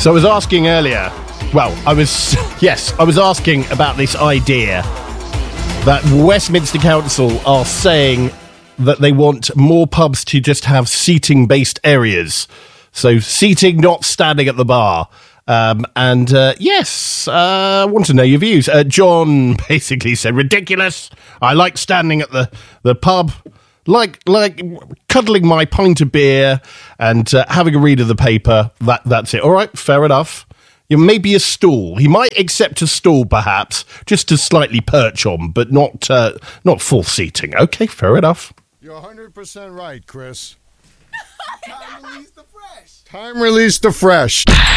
So I was asking earlier, I was asking about this idea that Westminster Council are saying that they want more pubs to just have seating-based areas. So seating, not standing at the bar. Yes, I want to know your views. John basically said, ridiculous. I like standing at the pub, like cuddling my pint of beer and having a read of the paper. That's it. All right, fair enough. Maybe a stool. He might accept a stool, perhaps, just to slightly perch on, but not full seating. Okay, fair enough. You're 100% right, Chris. Time release the fresh.